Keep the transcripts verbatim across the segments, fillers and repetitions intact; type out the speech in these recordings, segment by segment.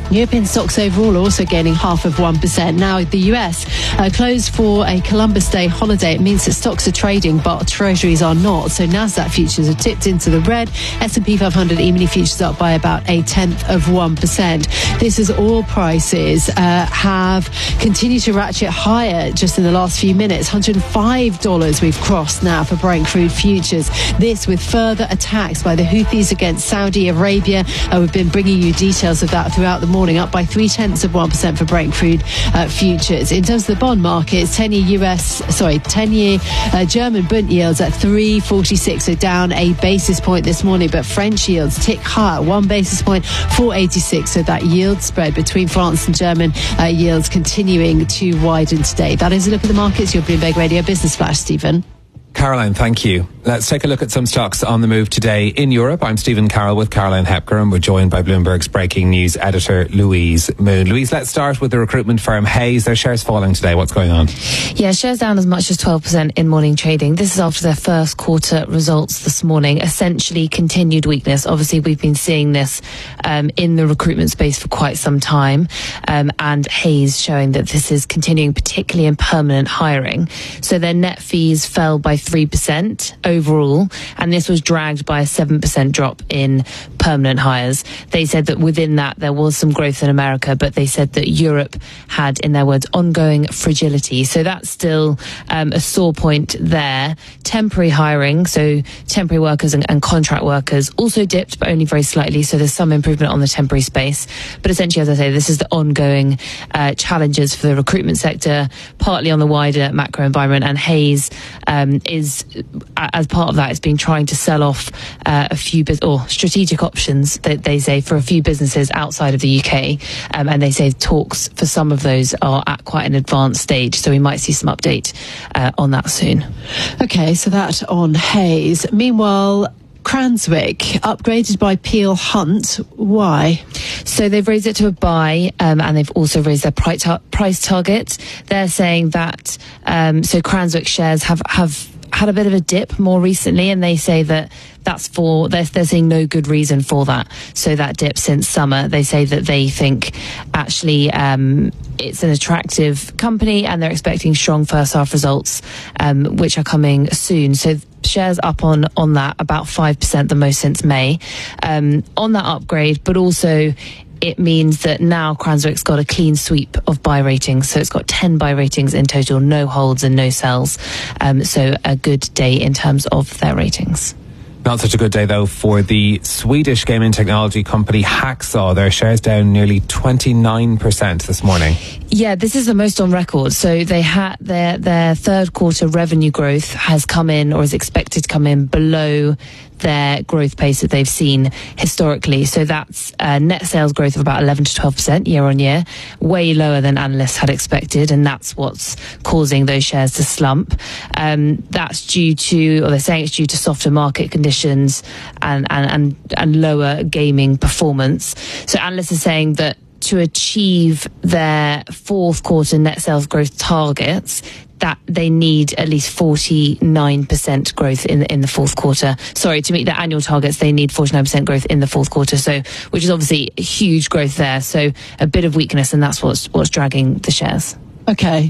European stocks overall also gaining half of one percent. Now the U S uh, closed for a Columbus Day holiday. It means that stocks are trading, but treasuries are not. So NASDAQ futures are tipped into the red. S and P five hundred E-mini futures up by about a tenth of one percent. This is oil prices uh, have continued to ratchet higher just in the last few minutes. one hundred five dollars we've crossed now for Brent crude futures. This with further attacks by the Houthis against Saudi Arabia. Uh, we've been bringing you details of that throughout the morning, up by three tenths of one percent for Brent crude uh, futures. In terms of the bond markets, ten-year U S, sorry, ten-year uh, German Bund yields at three forty-six, so down a basis point this morning, but French yields tick higher, one basis point, four eighty-six, so that yield spread between France and German uh, yields continuing to widen today. That is a look at the markets. Your Bloomberg Radio Business Flash, Stephen. Caroline, thank you. Let's take a look at some stocks on the move today in Europe. I'm Stephen Carroll with Caroline Hepker, and we're joined by Bloomberg's breaking news editor, Louise Moon. Louise, let's start with the recruitment firm Hays. Their shares falling today. What's going on? Yeah, shares down as much as twelve percent in morning trading. This is after their first quarter results this morning. Essentially continued weakness. Obviously, we've been seeing this um, in the recruitment space for quite some time. Um, and Hays showing that this is continuing, particularly in permanent hiring. So their net fees fell by three percent overall, and this was dragged by a seven percent drop in permanent hires. They said that within that there was some growth in America, but they said that Europe had, in their words, ongoing fragility. So that's still um, a sore point there. Temporary hiring, so temporary workers and, and contract workers, also dipped, but only very slightly. So there's some improvement on the temporary space. But essentially, as I say, this is the ongoing uh, challenges for the recruitment sector, partly on the wider macro environment. And Hays um, is, as part of that, it's been trying to sell off uh, a few bus- or strategic options that they say for a few businesses outside of the U K, um, and they say talks for some of those are at quite an advanced stage, so we might see some update uh, on that soon. Okay, so that on Hays. Meanwhile, Cranswick upgraded by Peel Hunt. Why? So they've raised it to a buy, um, and they've also raised their price, tar- price target. They're saying that um, so Cranswick shares have have had a bit of a dip more recently, and they say that that's for, they're, they're seeing no good reason for that. So that dip since summer, they say that they think actually um, it's an attractive company, and they're expecting strong first half results, um, which are coming soon. So shares up on, on that, about five percent, the most since May, um, on that upgrade, but also it means that now Cranswick's got a clean sweep of buy ratings. So it's got ten buy ratings in total, no holds and no sells. Um, so a good day in terms of their ratings. Not such a good day, though, for the Swedish gaming technology company Hacksaw. Their shares down nearly twenty-nine percent this morning. Yeah, this is the most on record. So they had their their third quarter revenue growth has come in, or is expected to come in, below their growth pace that they've seen historically. So that's uh, net sales growth of about eleven to twelve percent year on year, way lower than analysts had expected, and that's what's causing those shares to slump. Um, that's due to, or they're saying it's due to softer market conditions and, and, and, and lower gaming performance. So analysts are saying that to achieve their fourth quarter net sales growth targets, that they need at least forty-nine percent growth in the, in the fourth quarter. Sorry, to meet their annual targets, they need forty-nine percent growth in the fourth quarter. So, which is obviously huge growth there. So a bit of weakness, and that's what's what's dragging the shares. Okay,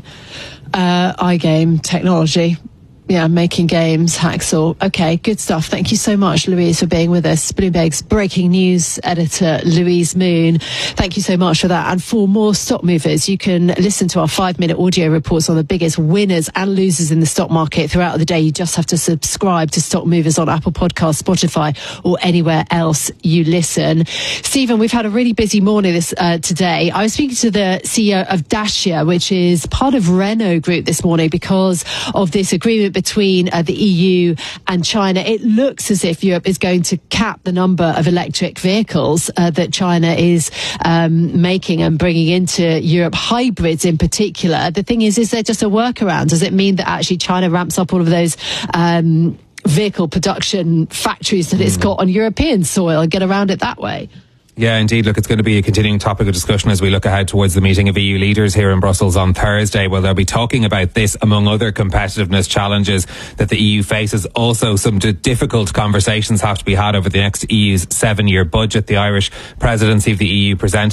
uh, iGame technology. Yeah, making games, Hacksaw. Okay, good stuff. Thank you so much, Louise, for being with us. Bloomberg's breaking news editor, Louise Moon. Thank you so much for that. And for more stock movers, you can listen to our five-minute audio reports on the biggest winners and losers in the stock market throughout the day. You just have to subscribe to Stock Movers on Apple Podcasts, Spotify, or anywhere else you listen. Stephen, we've had a really busy morning this uh, today. I was speaking to the C E O of Dacia, which is part of Renault Group, this morning because of this agreement between uh, the E U and China. It looks as if Europe is going to cap the number of electric vehicles uh, that China is um, making and bringing into Europe, hybrids in particular. The thing is, is there just a workaround? Does it mean that actually China ramps up all of those um, vehicle production factories that it's got on European soil and get around it that way? Yeah, indeed. Look, it's going to be a continuing topic of discussion as we look ahead towards the meeting of E U leaders here in Brussels on Thursday, where they'll be talking about this, among other competitiveness challenges that the E U faces. Also, some d- difficult conversations have to be had over the next E U's seven-year budget. The Irish presidency of the E U presented